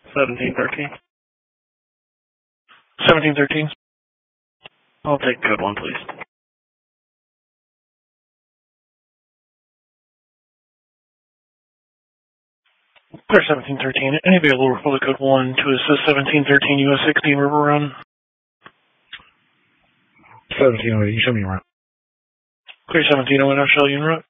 1713. 1713. I'll take code 1, please. Clear 1713. Any available Republic Code 1 to assist 1713 US 16 River Run? 1708, you show me around. Clear 1708, I'll show you en route.